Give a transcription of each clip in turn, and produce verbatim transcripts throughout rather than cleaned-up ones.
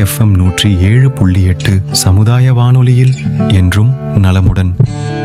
FM நூற்றி ஏழு புள்ளி எட்டு சமுதாய வானொலியில் என்றும் நலமுடன்.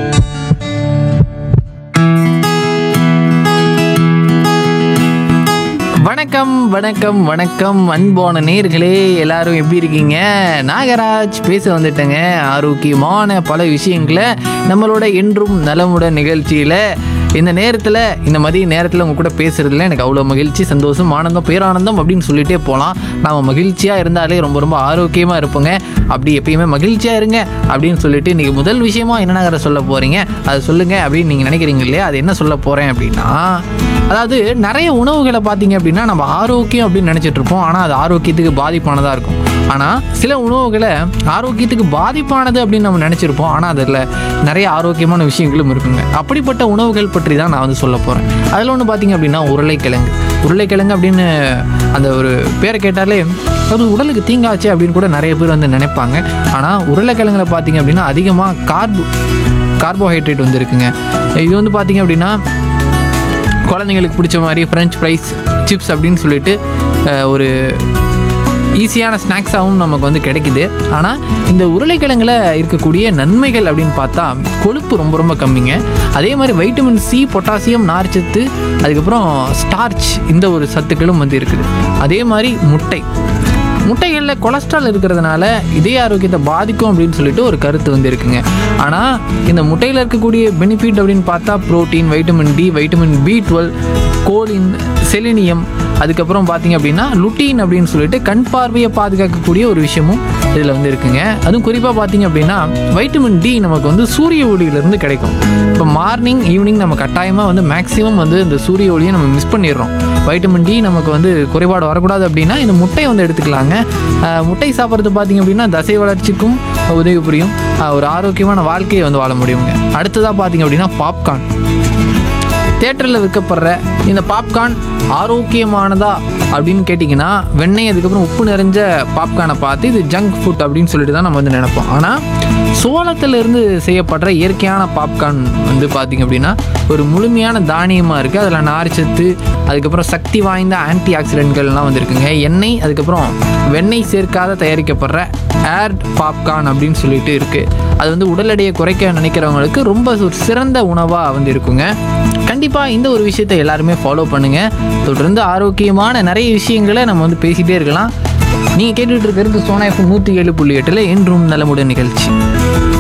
வணக்கம் வணக்கம் வணக்கம் அன்பான நேயர்களே, எல்லாரும் எப்படி இருக்கீங்க? நாகராஜ் பேச வந்துட்டேங்க. ஆரோக்கியமான பல விஷயங்களை நம்மளோட என்றும் நலமுடன் நிகழ்ச்சியில் இந்த நேரத்தில் இந்த மதிய நேரத்தில் உங்க கூட பேசுறதுல எனக்கு அவ்வளோ மகிழ்ச்சி, சந்தோஷம், ஆனந்தம், பேரானந்தம் அப்படின்னு சொல்லிட்டே போகலாம். நாம் மகிழ்ச்சியாக இருந்தாலே ரொம்ப ரொம்ப ஆரோக்கியமாக இருப்போங்க. அப்படி எப்பயுமே மகிழ்ச்சியாக இருங்க அப்படின்னு சொல்லிட்டு இன்றைக்கி முதல் விஷயமா என்ன நகர சொல்ல போகிறீங்க அதை சொல்லுங்கள் அப்படின்னு நீங்கள் நினைக்கிறீங்க இல்லையா? அது என்ன சொல்ல போகிறேன் அப்படின்னா, அதாவது நிறைய உணவுகளை பார்த்தீங்க அப்படின்னா நம்ம ஆரோக்கியம் அப்படின்னு நினச்சிட்டு இருப்போம். ஆனால் அது ஆரோக்கியத்துக்கு பாதிப்பானதாக இருக்கும். ஆனால் சில உணவுகளை ஆரோக்கியத்துக்கு பாதிப்பானது அப்படின்னு நம்ம நினச்சிருப்போம். ஆனால் அதில் நிறைய ஆரோக்கியமான விஷயங்களும் இருக்குங்க. அப்படிப்பட்ட உணவுகள் பற்றி தான் நான் வந்து சொல்ல போகிறேன். அதில் ஒன்று பார்த்தீங்க அப்படின்னா உருளைக்கிழங்கு. உருளைக்கிழங்கு அப்படின்னு அந்த ஒரு பேரை கேட்டாலே அது உடலுக்கு தீங்காச்சு அப்படின்னு கூட நிறைய பேர் வந்து நினைப்பாங்க. ஆனால் உருளைக்கிழங்குல பார்த்தீங்க அப்படின்னா அதிகமாக கார்போ கார்போஹைட்ரேட் வந்து இருக்குங்க. இது வந்து பார்த்தீங்க அப்படின்னா குழந்தைங்களுக்கு பிடிச்ச மாதிரி ஃப்ரெஞ்ச் ஃப்ரைஸ், சிப்ஸ் அப்படின்னு சொல்லிட்டு ஒரு ஈஸியான ஸ்நாக்ஸாகவும் நமக்கு வந்து கிடைக்குது. ஆனால் இந்த உருளைக்கிழங்குல இருக்கக்கூடிய நன்மைகள் அப்படின்னு பார்த்தா கொழுப்பு ரொம்ப ரொம்ப கம்மிங்க. அதே மாதிரி வைட்டமின் சி, பொட்டாசியம், நார்ச்சத்து, அதுக்கப்புறம் ஸ்டார்ச், இந்த ஒரு சத்துக்களும் வந்து இருக்குது. அதே மாதிரி முட்டை முட்டைகளில் கொலஸ்ட்ரால் இருக்கிறதுனால இதய ஆரோக்கியத்தை பாதிக்கும் அப்படின்னு சொல்லிட்டு ஒரு கருத்து வந்து இருக்குங்க. ஆனால் இந்த முட்டையில் இருக்கக்கூடிய பெனிஃபிட் அப்படின்னு பார்த்தா protein, vitamin D, vitamin B twelve, கோலின், செலினியம், அதுக்கப்புறம் பார்த்தீங்க அப்படின்னா லுட்டீன் அப்படின்னு சொல்லிட்டு கண் பார்வையை பாதுகாக்கக்கூடிய ஒரு விஷயமும் இதில் வந்து இருக்குங்க. அதுவும் குறிப்பாக பார்த்தீங்க அப்படின்னா வைட்டமின் டி நமக்கு வந்து சூரிய ஒளியிலேருந்து கிடைக்கும். இப்போ மார்னிங் ஈவினிங் நம்ம கட்டாயமாக வந்து மேக்ஸிமம் வந்து இந்த சூரிய ஒளியை நம்ம மிஸ் பண்ணிடுறோம். வைட்டமின் டி நமக்கு வந்து குறைபாடு வரக்கூடாது அப்படின்னா இந்த முட்டையை வந்து எடுத்துக்கலாங்க. முட்டை சாப்பிட்றது பார்த்தீங்க அப்படின்னா தசை வளர்ச்சிக்கும் உதவி புரியும். ஒரு ஆரோக்கியமான வாழ்க்கையை வந்து வாழ முடியுங்க. அடுத்ததாக பார்த்தீங்க அப்படின்னா பாப்கார்ன். தியேட்டரில் விற்கப்படுற இந்த பாப்கார்ன் ஆரோக்கியமானதா அப்படின்னு கேட்டிங்கன்னா வெண்ணெய் அதுக்கப்புறம் உப்பு நிறைஞ்ச பாப்கார்னை பார்த்து இது ஜங்க் ஃபுட் அப்படின்னு சொல்லிட்டு தான் நம்ம வந்து நினைப்போம். ஆனால் சோளத்திலிருந்து செய்யப்படுற இயற்கையான பாப்கார்ன் வந்து பார்த்திங்க அப்படின்னா ஒரு முழுமையான தானியமாக இருக்குது. அதில் நார்ச்சத்து, அதுக்கப்புறம் சக்தி வாய்ந்த ஆன்டி ஆக்சிடென்ட்கள்லாம் வந்து இருக்குங்க. எண்ணெய் அதுக்கப்புறம் வெண்ணெய் சேர்க்காத தயாரிக்கப்படுற ஏர் பாப்கார்ன் அப்படின்னு சொல்லிட்டு இருக்குது. அது வந்து உடல் எடையை குறைக்க நினைக்கிறவங்களுக்கு ரொம்ப ஒரு சிறந்த உணவாக வந்து இருக்குங்க. கண்டிப்பாக இந்த ஒரு விஷயத்தை எல்லாருமே ஃபாலோ பண்ணுங்கள். தொடர்ந்து ஆரோக்கியமான நிறைய விஷயங்களை நம்ம வந்து பேசிகிட்டே இருக்கலாம். நீங்கள் கேட்டுட்டு இருக்கிறது சோனா எஃப்எம் நூற்றி ஏழு புள்ளி எட்டில் என்றும் நலமுடன் நிகழ்ச்சி.